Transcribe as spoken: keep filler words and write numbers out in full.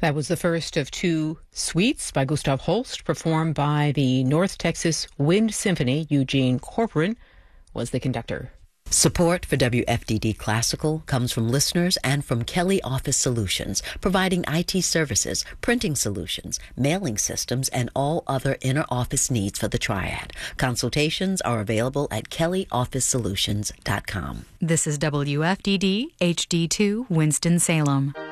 That was the first of two suites by Gustav Holst, performed by the North Texas Wind Symphony. Eugene Corcoran was the conductor. Support for W F D D Classical comes from listeners and from Kelly Office Solutions, providing I T services, printing solutions, mailing systems, and all other inner office needs for the Triad. Consultations are available at kelly office solutions dot com. This is W F D D H D two Winston-Salem.